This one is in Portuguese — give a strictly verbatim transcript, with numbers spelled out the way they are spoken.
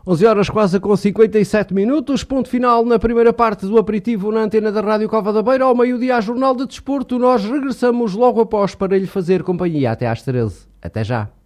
onze horas quase com cinquenta e sete minutos, ponto final na primeira parte do aperitivo na antena da Rádio Cova da Beira. Ao meio-dia, a Jornal de Desporto, nós regressamos logo após para lhe fazer companhia até às treze. Até já.